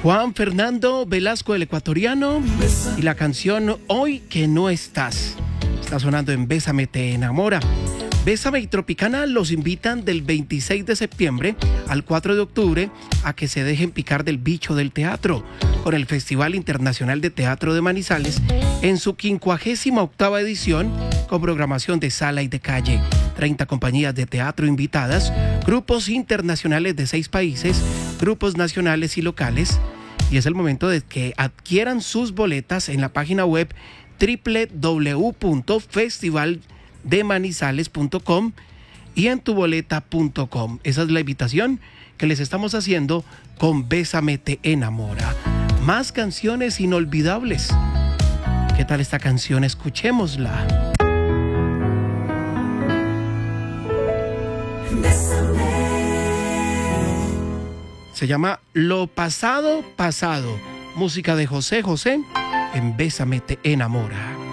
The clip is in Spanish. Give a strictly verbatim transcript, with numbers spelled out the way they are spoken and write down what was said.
Juan Fernando Velasco, el ecuatoriano, y la canción Hoy que no estás. Está sonando en Bésame te enamora. Bésame y Tropicana los invitan del veintiséis de septiembre al cuatro de octubre a que se dejen picar del bicho del teatro con el Festival Internacional de Teatro de Manizales en su quincuagésima octava edición con programación de sala y de calle. treinta compañías de teatro invitadas, grupos internacionales de seis países, grupos nacionales y locales. Y es el momento de que adquieran sus boletas en la página web doble u doble u doble u punto festival de manizales punto com y en tu boleta punto com. Esa es la invitación que les estamos haciendo con Bésame te enamora. Más canciones inolvidables. ¿Qué tal esta canción? Escuchémosla. Se llama Lo pasado, pasado. Música de José José en Bésame te enamora.